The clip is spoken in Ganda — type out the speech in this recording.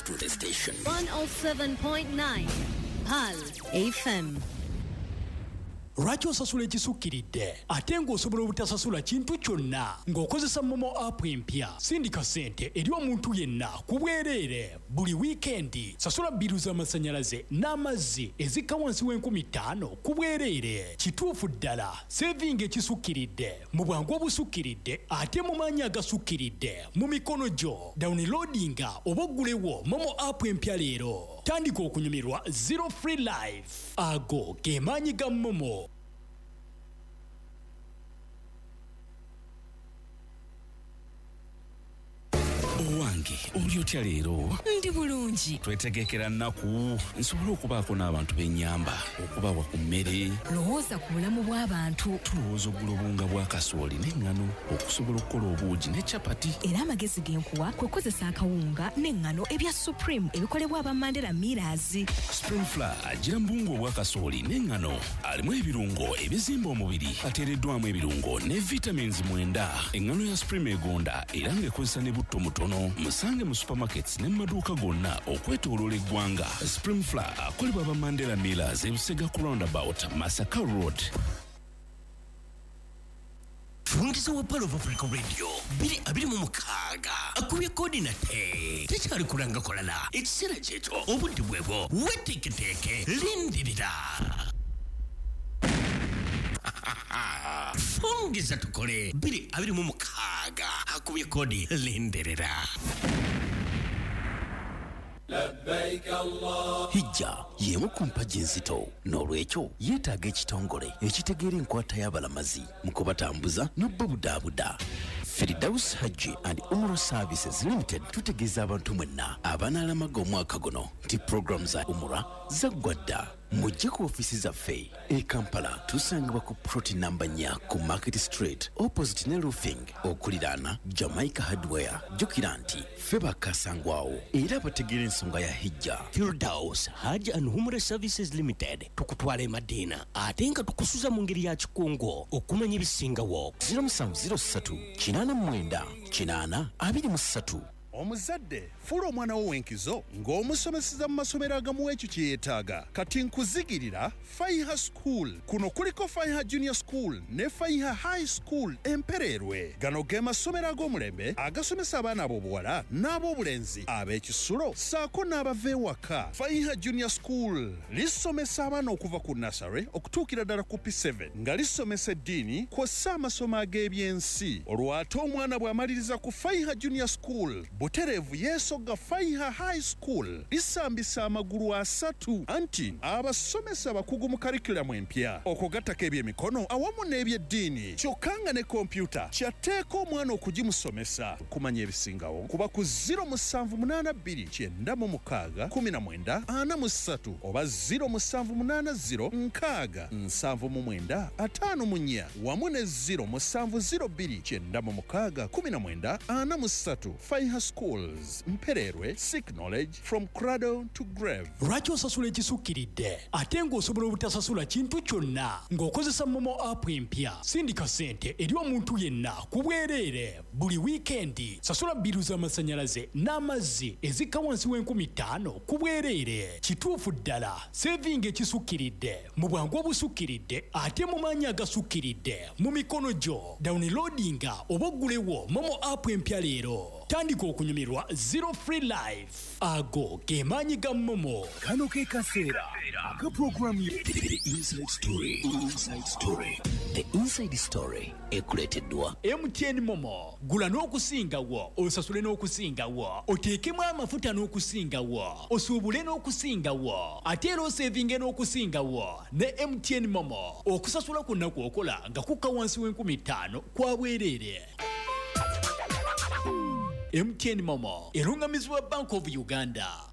to the station. 107.9 Pal FM. Lwaki osasula ekisukkiridde ate ng'osobola obutasasula kintu kyonna ng'okozesa Momo app empya? Sindika ssente eri omuntu yenna ku bwereere buli wiikendi. Sasula bbiru z'amasannyalaze n'amazzi ezikka wansi w'50,000 ku bwereere. Kituufu ddala sevinga ekisukkiridde mu bwangu obusukkiridde ate mu maanyi agasukkiridde mu mikono gyo. Downloadinga oba oggulewo Momo app empya leero. Tandika okunyumirwa Zero Free Life. Ago ge maanyi ga Momo. Owange oli otya leero? Ndi bulungi. Twetegekera nnaku nsobola okubaako n'abantu b'ennyamba okubawa ku mmere. Lowooza ku bulamu bw'abantu. Tulowooza oggula obunga bwa kasooli n'eŋŋano okusobola okukola obuugi ne capati. Era amagezi g'enkuwa kwe kozesa akawunga n'eŋŋano ebya Supreme ebikolebwa aba Mandela Millers. Spring Flour agira mu bunga obwa kasooli n'eŋŋano alimu ebirungo ebizimba omubiri ateereddwamu ebirungo ne vitamins 9. Eŋŋano ya Supreme egonda era ng'ekozesa ne butto mutono. Musange mu supermarkets ne maduuka gonna okwetooloola eggwanga. Spring Flour akolebwa aba Mandela Millers ebusega ku roundabout Masaka Road. Fungiza wa Palo of Africa Radio bili abili mu mukaaga akubye kodi na tekyali kulanga kolala ekiseera kyekyo obudde bwebwo weteeketeeke lindirira. Fungiza tukole bili abili mu mukaaga akubye kodi lindirira. Labbaik Allah. Hijja yemu ku mpagi enzito n'olwekyo yeetaaga ekitongole ekitegeera enkwata y'abalamazi mu kubatambuza n'obbabudaabuda. Firdaus Hajji and Umrah Services Limited tutegeeza abantu mwenna abanaalamaga omwaka guno nti program za Umrah zaggwa dda. Mujje ku ofisi zaffe e Kampala tusangibwa ku ploti namba 4 ku Market Street opposite ne roofing okuliraana Jamaica Hardware. Jjukira nti ffe bakasangwawo era bategeera ensonga ya hijja. Firdaus Hajj and Umrah Services Limited tukutwala Madina ate nga tukusuza mu ngeri ya kikungo okumanya ebisingawo. 0703 89 823. Omuzadde fuula omwana wo w'enkizo ng'omusomeseza mu masomero agamu ekyo kye yeetaaga. Kati nkuzigirira Faiha School. Kuno kuliko Faiha Junior School ne Faiha High School Empererwe. Gano ge masomero ag'omulembe agasomesa abaana ab'obuwala n'ab'obulenzi ab'ekisulo saako n'abava ewaka. Faiha Junior School lisomesa abaana okuva ku nursery okutuukira ddala ku P7 nga lisomesa eddiini kw'ossa amasomo ag'ebyensi. Olwo ate omwana bw'amaliriza ku Faiha Junior School buterevu yeesogga Faiha High School lisambisa amagulu 3 anti abasomesa abakugu mu karikulamu empya okugattako ebyemikono awamu n'ebyeddiini kyokka nga ne kompyuta kyateeka omwana okugimusomesa. Kumanya ebisingawo kuba ku 0782 oba 0780 wamu ne 0702 Faiha Schools Mpererwe. Seek knowledge from cradle to grave. Lwaki osasula ekisukkiridde ate ng'osobola obutasasula kintu kyonna ng'okozesa Momo app empya? Sindika ssente eri omuntu yenna ku bwereere buli wiikendi. Sasula bbiru z'amasannyalaze n'amazzi ezikka wansi w'50,000 ku bwereere. Kituufu ddala sevinga ekisukkiridde mu bwangu obusukkiridde ate mu maanyi agasukkiridde mu mikono gyo. Downloadinga oba oggulewo Momo app empya leero. Tandika okunyumirwa Zero Free Life. Ago ge maanyi ga Momo. Kano ke kaseera aka program The Inside Story. Inside Story. The Inside Story ekuleeteddwa MTN Momo. Gula n'okusingawo, osasule n'okusingawo, oteekemu amafuta n'okusingawo, osuubule n'okusingawo, ate era osevinge n'okusingawo ne MTN Momo. Okusasula kwonna kw'okola nga kukka wansi w'50,000 kwa bwereere. MTN Momo erungamizibwa Bank of Uganda.